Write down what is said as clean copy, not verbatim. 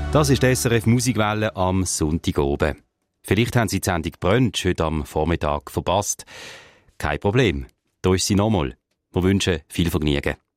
Das ist die SRF Musikwelle am Sonntag oben. Vielleicht haben Sie die Sendung Brunch heute am Vormittag verpasst. Kein Problem. Da ist sie nochmal. Wir wünschen viel Vergnügen.